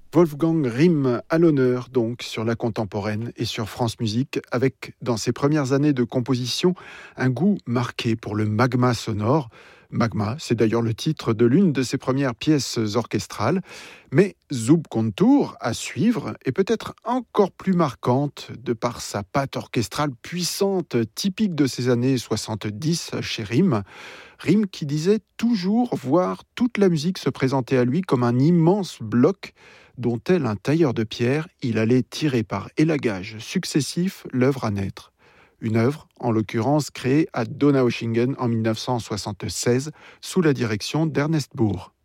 Wolfgang Rihm à l'honneur donc sur la contemporaine et sur France Musique avec dans ses premières années de composition un goût marqué pour le magma sonore. Magma, c'est d'ailleurs le titre de l'une de ses premières pièces orchestrales, mais Subkontur à suivre est peut-être encore plus marquante de par sa patte orchestrale puissante typique de ces années 70 chez Rihm. Rihm qui disait toujours voir toute la musique se présenter à lui comme un immense bloc dont tel un tailleur de pierre, il allait tirer par élagage successifs l'œuvre à naître. Une œuvre, en l'occurrence, créée à Donaueschingen en 1976 sous la direction d'Ernest Bourg.